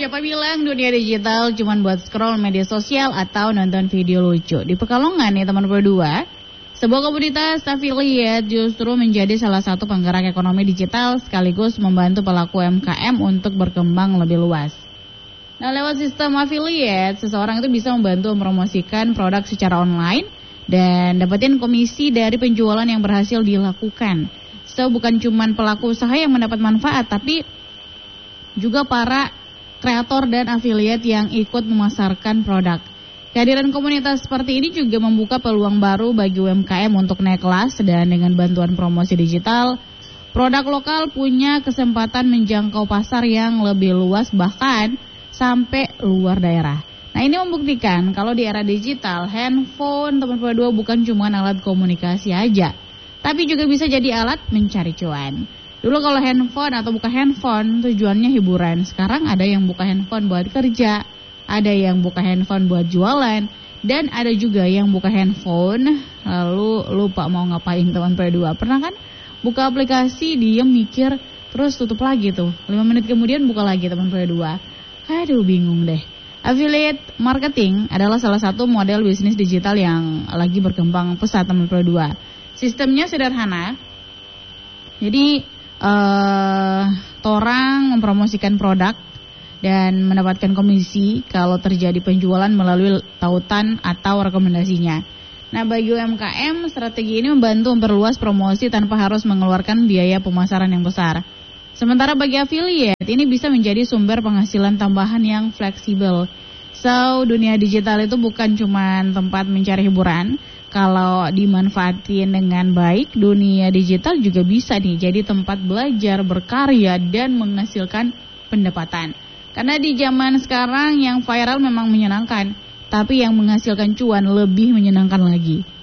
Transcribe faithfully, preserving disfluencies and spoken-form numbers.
siapa bilang dunia digital cuma buat scroll media sosial atau nonton video lucu. Di Pekalongan nih teman berdua, sebuah komunitas affiliate justru menjadi salah satu penggerak ekonomi digital sekaligus membantu pelaku U M K M untuk berkembang lebih luas. Nah, lewat sistem affiliate, seseorang itu bisa membantu mempromosikan produk secara online dan dapetin komisi dari penjualan yang berhasil dilakukan. So, bukan cuma pelaku usaha yang mendapat manfaat, tapi juga para kreator dan afiliat yang ikut memasarkan produk. Kehadiran komunitas seperti ini juga membuka peluang baru bagi U M K M untuk naik kelas, dan dengan bantuan promosi digital, produk lokal punya kesempatan menjangkau pasar yang lebih luas bahkan sampai luar daerah. Nah, ini membuktikan kalau di era digital, handphone teman dua bukan cuma alat komunikasi aja, tapi juga bisa jadi alat mencari cuan. Dulu kalau handphone atau buka handphone tujuannya hiburan. Sekarang ada yang buka handphone buat kerja, ada yang buka handphone buat jualan, dan ada juga yang buka handphone lalu lupa mau ngapain teman berdua. Pernah kan buka aplikasi, diem mikir, terus tutup lagi tuh. lima menit kemudian buka lagi teman berdua. Aduh, bingung deh. Affiliate marketing adalah salah satu model bisnis digital yang lagi berkembang pesat teman berdua. Sistemnya sederhana. Jadi Uh, orang mempromosikan produk dan mendapatkan komisi kalau terjadi penjualan melalui tautan atau rekomendasinya. Nah, bagi U M K M, strategi ini membantu memperluas promosi tanpa harus mengeluarkan biaya pemasaran yang besar. Sementara bagi affiliate, ini bisa menjadi sumber penghasilan tambahan yang fleksibel. So, dunia digital itu bukan cuma tempat mencari hiburan. Kalau dimanfaatin dengan baik, dunia digital juga bisa nih jadi tempat belajar, berkarya, dan menghasilkan pendapatan. Karena di zaman sekarang yang viral memang menyenangkan, tapi yang menghasilkan cuan lebih menyenangkan lagi.